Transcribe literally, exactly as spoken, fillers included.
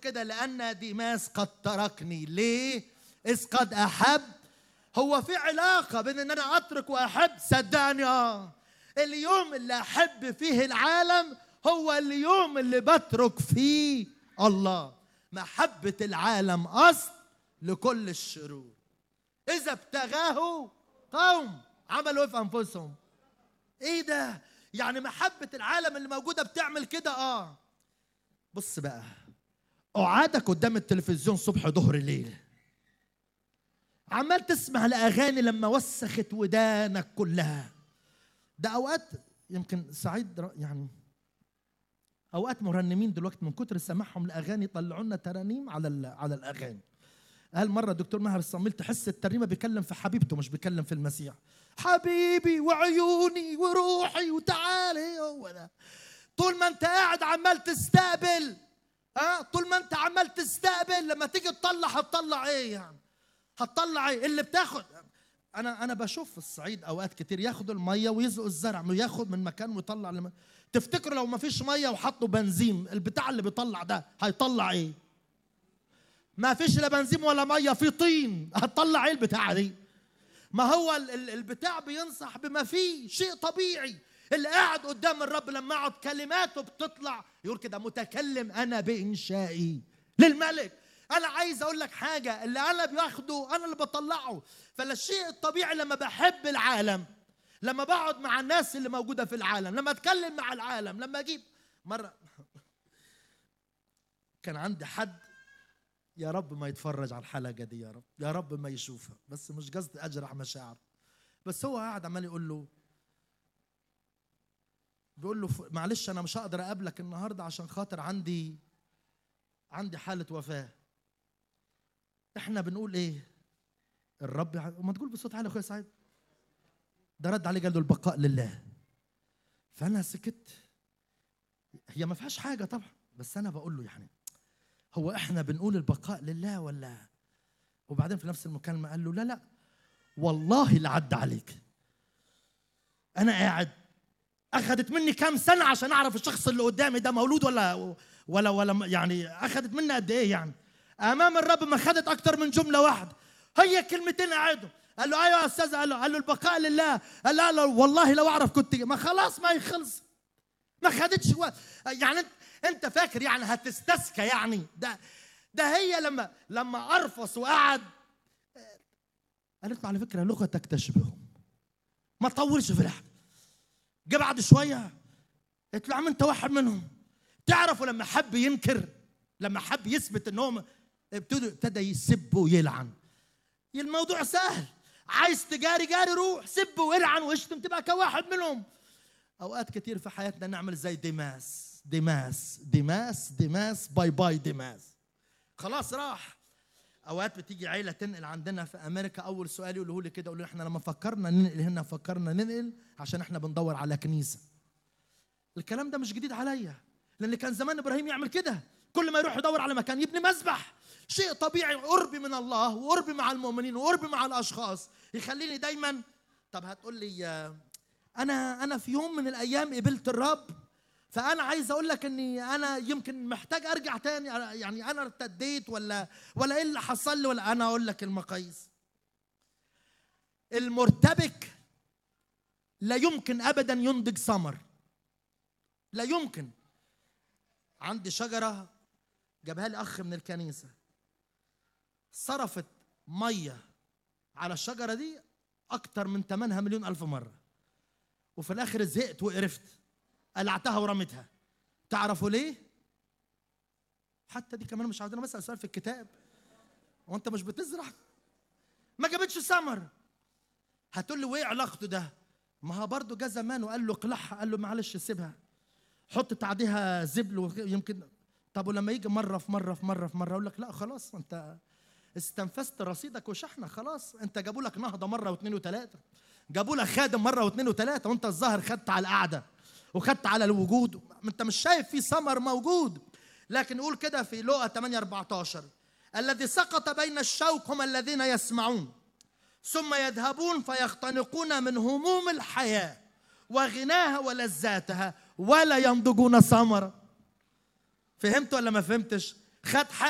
كده لأن ديماس قد تركني. ليه؟ إذ قد أحب. هو في علاقة بين إن أنا أترك وأحب؟ صدقني آه. اليوم اللي أحب فيه العالم هو اليوم اللي بترك فيه الله. محبة العالم أصل لكل الشرور. إذا ابتغاه قوم عملوا في أنفسهم. إيه ده؟ يعني محبة العالم اللي موجودة بتعمل كده آه. بص بقى، قعدك قدام التلفزيون صبح ظهر ليل، عمال تسمع الأغاني لما وسخت ودانك كلها. ده أوقات يمكن سعيد يعني أوقات مرنمين دلوقتي من كتر سماعهم الأغاني طلعوا لنا ترانيم على على الأغاني. قال مرة الدكتور ماهر الصميل تحس الترنيمة بيكلم في حبيبته مش بيكلم في المسيح. حبيبي وعيوني وروحي وتعالي. هو ده. طول ما انت قاعد عمال تستقبل اه طول ما انت عمال تستقبل، لما تيجي تطلع هتطلع ايه يعني؟ هتطلع ايه؟ اللي بتاخد انا انا بشوف في الصعيد اوقات كتير ياخدوا الميه ويزقوا الزرع وياخد من مكان ويطلع لما... تفتكروا لو ما فيش ميه وحطوا بنزين البتاع اللي بيطلع ده هيطلع ايه؟ ما فيش لا بنزين ولا ميه، في طين، هتطلع ايه البتاع دي؟ ما هو البتاع بينصح بما فيه شيء طبيعي. اللي قاعد قدام الرب لما اقعد كلماته بتطلع يقول كده متكلم انا بانشائي للملك. انا عايز اقول لك حاجه، اللي انا باخده انا اللي بطلعه. فالشيء الطبيعي لما بحب العالم، لما بقعد مع الناس اللي موجوده في العالم، لما اتكلم مع العالم، لما اجيب مره كان عندي حد، يا رب ما يتفرج على الحلقه دي، يا رب يا رب ما يشوفها، بس مش قصدي اجرح مشاعر، بس هو قاعد عمال يقول له بيقول له معلش انا مش هقدر اقابلك النهارده عشان خاطر عندي عندي حاله وفاه. احنا بنقول ايه؟ الرب، وما تقول بصوت عالي يا اخويا سعيد. ده رد عليه قال له البقاء لله. فانا سكت. هي ما فيهاش حاجه طبعا، بس انا بقول له يعني هو احنا بنقول البقاء لله ولا؟ وبعدين في نفس المكالمه قال له لا لا والله اللي عدى عليك. انا قاعد اخذت مني كام سنه عشان اعرف الشخص اللي قدامي ده مولود ولا ولا ولا يعني اخذت مني قد ايه يعني؟ امام الرب ما خدت اكتر من جمله واحده، هي كلمتين قعدوا. قال له ايوه يا استاذ. قال له قال له البقاء لله. قال له, لا والله لو اعرف كنت ما خلاص ما يخلص، ما خدتش وقت. يعني انت انت فاكر يعني هتستسكى يعني؟ ده ده هي لما لما ارفص وقعد قالت له على فكره لغتك تشبههم، ما تطولش في لحظه. جه بعد شويه قلت له عم انت واحد منهم. تعرفوا لما حب ينكر، لما حب يثبت ان هو ابتدى ابتدى يسب ويلعن. الموضوع سهل، عايز تجاري جاري روح سب والعن واشتم تبقى كواحد منهم. اوقات كتير في حياتنا نعمل زي ديماس ديماس ديماس ديماس باي باي ديماس، خلاص راح. اوقات بتيجي عيله تنقل عندنا في امريكا، اول سؤال يقولوا لي كده، يقولوا احنا لما فكرنا ننقل هنا فكرنا ننقل عشان احنا بندور على كنيسه. الكلام ده مش جديد عليا، لان كان زمان ابراهيم يعمل كده، كل ما يروح يدور على مكان يبني مذبح. شيء طبيعي، قربي من الله وقربي مع المؤمنين وقربي مع الاشخاص يخليني دايما. طب هتقول لي انا انا في يوم من الايام قبلت الرب، فانا عايز اقول لك اني انا يمكن محتاج ارجع تاني، يعني انا ارتديت ولا ولا ايه اللي حصل لي؟ ولا انا اقول لك المقاييس. المرتبك لا يمكن ابدا ينضج ثمر، لا يمكن. عندي شجره جابها لي اخ من الكنيسه، صرفت ميه على الشجره دي اكتر من ثمنها مليون الف مره، وفي الاخر زهقت وقرفت قلعتها ورميتها. تعرفوا ليه؟ حتى دي كمان مش عاوزين بسأل سؤال في الكتاب، وانت مش بتزرع؟ ما جابتش ثمر. هتقول لي وايه علاقته ده؟ ما هو برضه جه زمان وقال له اقلعها، قال له معلش سيبها، حط تعديها زبل يمكن. طب ولما يجي مره في مره في مره في مره اقول لك لا خلاص انت استنفذت رصيدك وشحنه، خلاص انت جابوا لك نهضه مره واثنين وثلاثه، جابوا لك خادم مره واثنين وثلاثه، وانت الظاهر خدت على القعده وخدت على الوجود، انت مش شايف في ثمر موجود. لكن يقول كده في لوقا ثمانية أربعة عشر الذي سقط بين الشوك هم الذين يسمعون ثم يذهبون فيختنقون من هموم الحياه وغناها ولذاتها ولا ينضجون ثمرا. فهمت ولا ما فهمتش؟ خد